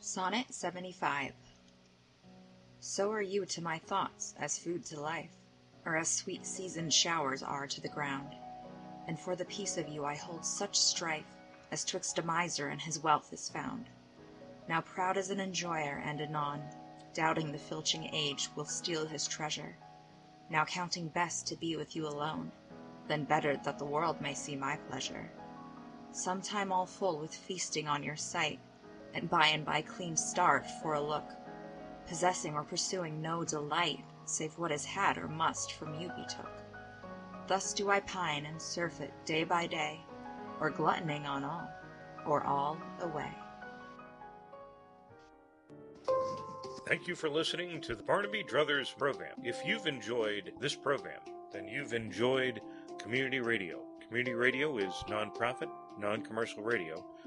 Sonnet 75. So are you to my thoughts as food to life, or as sweet seasoned showers are to the ground. And for the peace of you I hold such strife as twixt a miser and his wealth is found. Now proud as an enjoyer, and anon doubting the filching age will steal his treasure. Now counting best to be with you alone, then better that the world may see my pleasure. Sometime all full with feasting on your sight, and by clean starved for a look, possessing or pursuing no delight, save what is had or must from you be took. Thus do I pine and surfeit day by day, or gluttoning on all, or all away. Thank you for listening to the Barnaby Druthers program. If you've enjoyed this program, then you've enjoyed community radio. Community radio is nonprofit, non-commercial radio